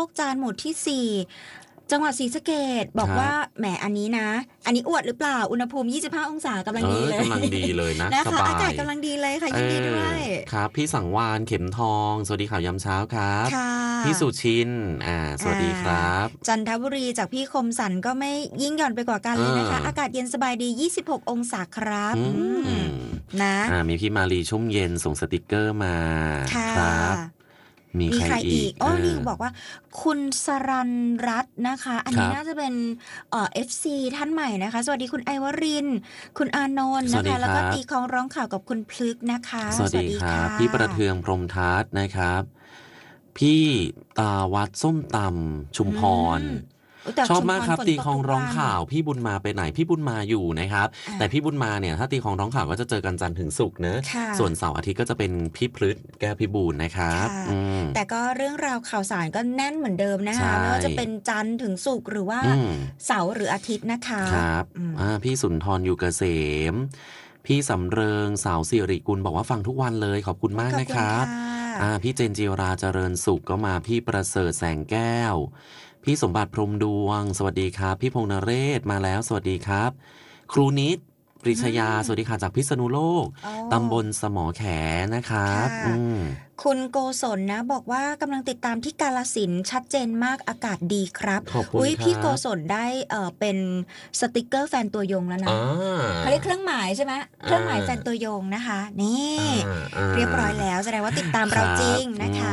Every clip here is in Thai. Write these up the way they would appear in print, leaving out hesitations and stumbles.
กจานหมู่ที่จังหวัดศรีสะเกษบอกว่าแหมอันนี้นะอันนี้อวดหรือเปล่าอุณหภูมิ25องศากำลังดีเลยกำลังดีเลยนะนะคะอากาศกำลังดีเลยค่ะยินดีด้วยครับพี่สังวานเข็มทองสวัสดีข่าวยามเช้าครับพี่สุชินสวัสดีครับจันทบุรีจากพี่คมสันก็ไม่ยิ่งหย่อนไปกว่ากันเลยนะคะอากาศเย็นสบายดี26องศาครับนะมีพี่มาลีชุ่มเย็นส่งสติกเกอร์มาครับมีใครอีกนี่บอกว่าคุณสรัญรัตน์นะคะอันนี้น่าจะเป็นFC ท่านใหม่นะคะสวัสดีคุณไอวรินทร์คุณอานนท์นะคะแล้วก็ตีคองร้องข่าวกับคุณพลึกนะคะสวัสดีครับพี่ประเทืองพรหมทัศน์นะครับพี่ตาวัดส้มตำชุมพรชอบมากครับตีคองร้องข่าวพี่บุญมาไปไหนพี่บุญมาอยู่นะครับแต่พี่บุญมาเนี่ยถ้าตีคองร้องข่าวก็จะเจอกันจันทร์ถึงศุกร์เนอะส่วนเสาร์อาทิตย์ก็จะเป็นพี่พลึกแก้วพิบูลนะครับแต่ก็เรื่องราวข่าวสารก็แน่นเหมือนเดิมนะคะไม่ว่าจะเป็นจันทร์ถึงศุกร์หรือว่าเสาร์หรืออาทิตย์นะคะครับพี่สุนทรอยู่เกษมพี่สำเริงสาวสิริกุลบอกว่าฟังทุกวันเลยขอบคุณมากนะครับพี่เจนจิราเจริญสุขก็มาพี่ประเสริฐแสงแก้วพี่สมบัติพรหมดวงสวัสดีครับพี่พงษ์นเรศมาแล้วสวัสดีครับครูนิดปริชยาสวัสดีค่ะจากพิษณุโลกตำบลสมอแขนะครับคุณโกศลนะบอกว่ากำลังติดตามที่กาฬสินธุ์ชัดเจนมากอากาศดีครับพี่โกศลได้เป็นสติกเกอร์แฟนตัวยงแล้วนะเขาเรียกเครื่องหมายใช่ไหมเครื่องหมายแฟนตัวยงนะคะนี่เรียบร้อยแล้วแสดงว่าติดตามเราจริงนะคะ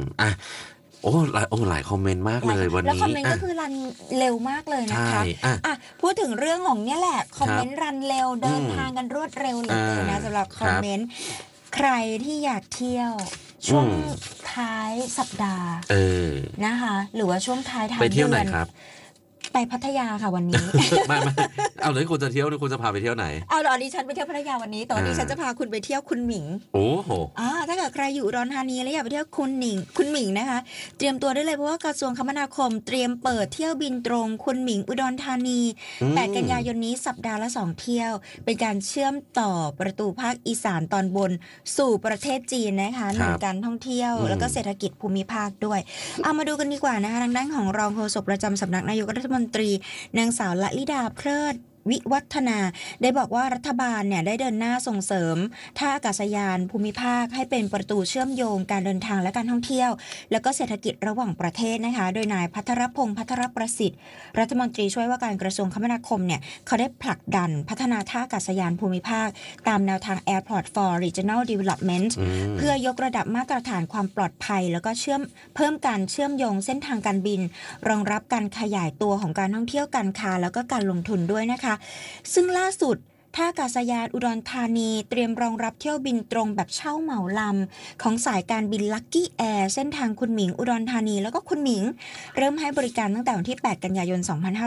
หลายคอมเมนต์มากเลยวันนี้แล้วคอมเมนต์ก็คือรันเร็วมากเลยนะคะพูดถึงเรื่องของเนี่ยแหละคอมเมนต์รันเร็วเดินทางกันรวดเร็วเลยนะสำหรับคอมเมนต์ใครที่อยากเที่ยวช่วงท้ายสัปดาห์นะคะหรือว่าช่วงท้ายทางเดือนไปเที่ยวไหนครับไปพัทยาค่ะวันนี้ไม่เอาเลยคุณจะเที่ยวหรือคุณจะพาไปเที่ยวไหนเอาดิฉันไปเที่ยวพัทยาวันนี้แต่วันนี้ฉันจะพาคุณไปเที่ยวคุณหมิงโอ้โหถ้าเกิดใครอยู่อุดรธานีแล้วอยากไปเที่ยวคุณหมิงนะคะเตรียมตัวได้เลยเพราะว่ากระทรวงคมนาคมเตรียมเปิดเที่ยวบินตรงคุณหมิงอุดรธานี8กันยายนนี้สัปดาห์ละ2เที่ยวเป็นการเชื่อมต่อประตูภาคอีสานตอนบนสู่ประเทศจีนนะคะหนุนการท่องเที่ยวแล้วก็เศรษฐกิจภูมิภาคด้วยเอามาดูกันดีกว่านะคะทางด้านของรองโฆษกประจำสำนักนายกรัฐมนตรีนางสาวละลิดาเพลิดวิวัฒนาได้บอกว่ารัฐบาลเนี่ยได้เดินหน้าส่งเสริมท่าอากาศยานภูมิภาคให้เป็นประตูเชื่อมโยงการเดินทางและการท่องเที่ยวแล้วก็เศรษฐกิจระหว่างประเทศนะคะโดยนายภัทรพงษ์ภัทรประสิทธิ์รัฐมนตรีช่วยว่าการกระทรวงคมนาคมเนี่ยเขาได้ผลักดันพัฒนาท่าอากาศยานภูมิภาคตามแนวทาง Airport for Regional Development เพื่อยกระดับมาตรฐานความปลอดภัยแล้วก็เพิ่มการเชื่อมโยงเส้นทางการบินรองรับการขยายตัวของการท่องเที่ยวการค้าแล้วก็การลงทุนด้วยนะคะซึ่งล่าสุดท่าอากาศยานอุดรธานีเตรียมรองรับเที่ยวบินตรงแบบเช่าเหมาลำของสายการบิน Lucky Air เส้นทางคุณหมิงอุดรธานีแล้วก็คุณหมิงเริ่มให้บริการตั้งแต่วันที่8กันยายน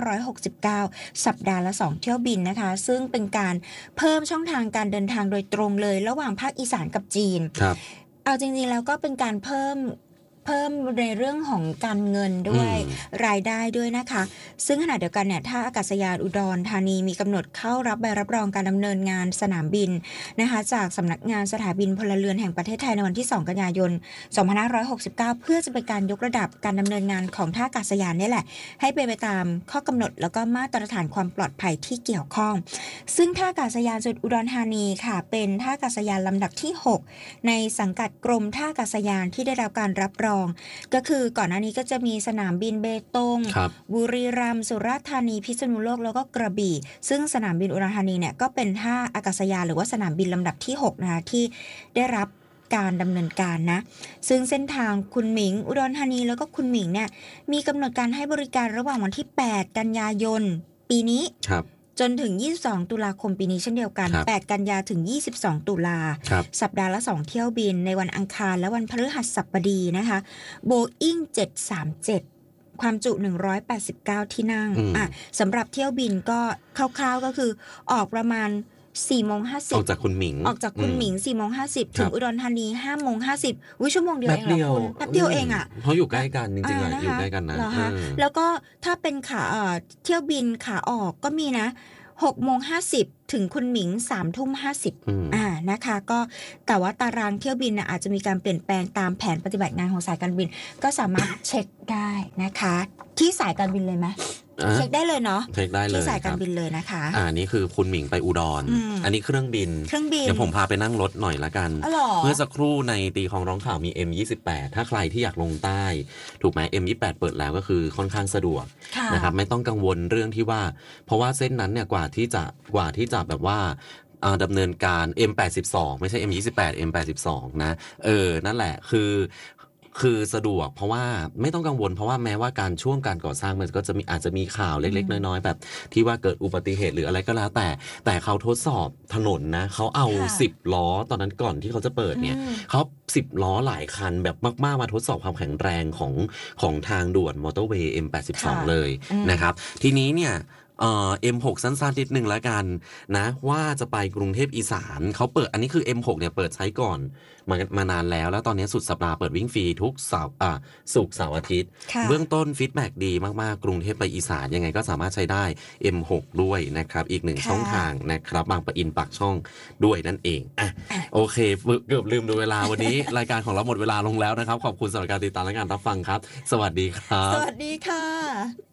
2569สัปดาห์ละ2เที่ยวบินนะคะซึ่งเป็นการเพิ่มช่องทางการเดินทางโดยตรงเลยระหว่างภาคอีสานกับจีนครับเอาจริงๆแล้วก็เป็นการเพิ่มในเรื่องของการเงินด้วยรายได้ด้วยนะคะซึ่งขณะเดียวกันเนี่ยท่าอากาศยานอุดรธานีมีกำหนดเข้ารับใบรับรองการดำเนินงานสนามบินนะคะจากสำนักงานสถาบินพลเรือนแห่งประเทศไทยในวันที่2กันยายน2569เพื่อจะเป็นการยกระดับการดำเนินงานของท่าอากาศยานนี่แหละให้เป็นไปตามข้อกำหนดแล้วก็มาตรฐานความปลอดภัยที่เกี่ยวข้องซึ่งท่าอากาศยานอุดรธานีค่ะเป็นท่าอากาศยานลำดับที่6ในสังกัดกรมท่าอากาศยานที่ได้รับการรับรองก็คือก่อนหน้านี้ก็จะมีสนามบินเบตงบุรีรัมย์สุราษฎร์ธานีพิษณุโลกแล้วก็กระบี่ซึ่งสนามบินอุดรธานีเนี่ยก็เป็นท่าอากาศยานหรือว่าสนามบินลำดับที่6นะคะที่ได้รับการดำเนินการนะซึ่งเส้นทางคุณหมิงอุดรธานีแล้วก็คุณหมิงเนี่ยมีกำหนดการให้บริการระหว่างวันที่8กันยายนปีนี้จนถึง22ตุลาคมปีนี้เช่นเดียวกัน8กันยาถึง22ตุลาสัปดาห์ละ2เที่ยวบินในวันอังคารและวันพฤหัสบดีนะคะ Boeing 737ความจุ189ที่นั่งสำหรับเที่ยวบินก็คร่าวๆก็คือออกประมาณ4:50 ออกจากคุณหมิง 4:50 ถึงอุดรธานี5:50ชั่วโมงเดียวเองเหรอคุณแป๊บเดียวเองอ่ะเพราะอยู่ใกล้กันจริงๆอยู่ใกล้กันนะแล้วก็ถ้าเป็นขาเที่ยวบินขาออกก็มีนะ 6:50 ถึงคุณหมิง 3:50นะคะก็แต่ว่าตารางเที่ยวบินอาจจะมีการเปลี่ยนแปลงตามแผนปฏิบัติงานของสายการบินก็สามารถเช็คได้นะคะที่สายการบินเลยไหมเช็คได้เลยเนาะเช็คได้เลยที่สายการบินเลยนะคะนี่คือคุณหมิงไปอุดรอันนี้เครื่องบินเดี๋ยวผมพาไปนั่งรถหน่อยละกันเมื่อสักครู่ในตีของร้องข่าวมี M28 ถ้าใครที่อยากลงใต้ถูกไหม M28 เปิดแล้วก็คือค่อนข้างสะดวกนะครับไม่ต้องกังวลเรื่องที่ว่าเพราะว่าเส้นนั้นเนี่ยกว่าที่จะแบบว่าดำเนินการ M82 ไม่ใช่ M28 M82 นะนั่นแหละคือสะดวกเพราะว่าไม่ต้องกังวลเพราะว่าแม้ว่าช่วงการก่อสร้างมันก็จะอาจจะมีข่าวเล็กๆน้อยๆแบบที่ว่าเกิดอุบัติเหตุหรืออะไรก็แล้วแต่เขาทดสอบถนนนะเขาเอา10ล้อตอนนั้นก่อนที่เขาจะเปิดเนี่ยเขา10ล้อหลายคันแบบมากๆมาทดสอบความแข็งแรงของทางด่วนมอเตอร์เวย์ M82 เลยนะครับทีนี้เนี่ยM6 สั้นๆนิดนึงแล้วกันนะว่าจะไปกรุงเทพอีสานเขาเปิดอันนี้คือ M6 เนี่ยเปิดใช้ก่อนมานานแล้วตอนนี้สุดสัปดาห์เปิดวิ่งฟรีทุกศุกร์เสาร์อาทิตย์เบื้องต้นฟีดแบ็กดีมากๆกรุงเทพไปอีสานยังไงก็สามารถใช้ได้ M6 ด้วยนะครับอีกหนึ่งช่องทางนะครับบางปะอินปากช่องด้วยนั่นเองโอเคเกือบลืมดูเวลาวันนี้ รายการของเราหมดเวลาลงแล้วนะครับขอบคุณสำหรับการติดตามและการรับฟังครับสวัสดีครับสวัสดีค่ะ